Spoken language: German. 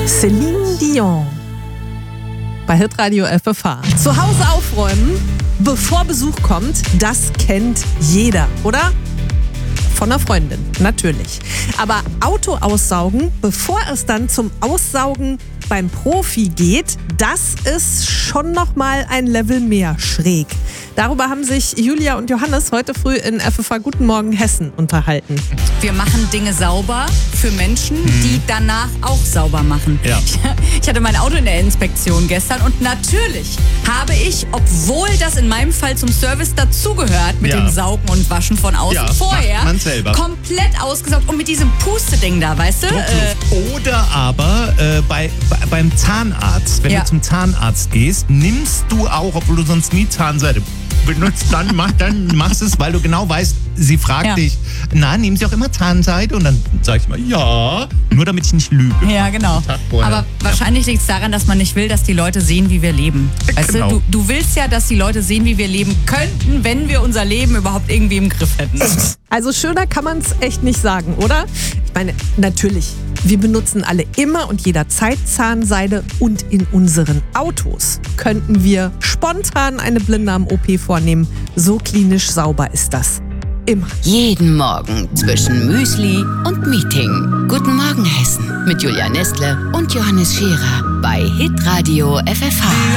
Céline Dion bei Hitradio FFH. Zu Hause aufräumen, bevor Besuch kommt, das kennt jeder, oder? Von einer Freundin, natürlich. Aber Auto aussaugen, bevor es dann zum Aussaugen beim Profi geht, das ist schon nochmal ein Level mehr schräg. Darüber haben sich Julia und Johannes heute früh in FFH Guten Morgen Hessen unterhalten. Wir machen Dinge sauber für Menschen, die danach auch sauber machen. Ja. Ich hatte mein Auto in der Inspektion gestern und natürlich habe ich, obwohl das in meinem Fall zum Service dazugehört, mit dem Saugen und Waschen von außen, vorher macht man selber. komplett ausgesaugt und mit diesem Pusteding da, weißt du? Oder aber beim Zahnarzt, wenn du zum Zahnarzt gehst, nimmst du auch, obwohl du sonst nie Zahnseide benutzt, dann machst es, weil du genau weißt, sie fragt dich, nehmen Sie auch immer Zahnseide? Und dann sag ich mal, ja, nur damit ich nicht lüge. Ja, genau. Aber wahrscheinlich liegt es daran, dass man nicht will, dass die Leute sehen, wie wir leben. Weißt du, du willst ja, dass die Leute sehen, wie wir leben könnten, wenn wir unser Leben überhaupt irgendwie im Griff hätten. Also schöner kann man es echt nicht sagen, oder? Ich meine, natürlich, wir benutzen alle immer und jederzeit Zahnseide und in unseren Autos könnten wir spontan eine Blinddarm-OP vornehmen. So klinisch sauber ist das. Immer. Jeden Morgen zwischen Müsli und Meeting. Guten Morgen Hessen mit Julia Nestle und Johannes Scherer bei Hitradio FFH.